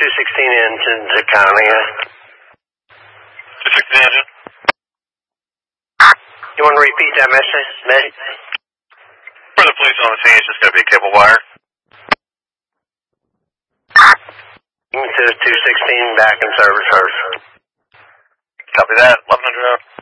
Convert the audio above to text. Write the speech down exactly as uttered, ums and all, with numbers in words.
two sixteen engine to County. two sixteen engine. You want to repeat that message, Medic? For the police on the scene, it's just going to be a cable wire. To two sixteen back in service first. Copy that, eleven hundred out.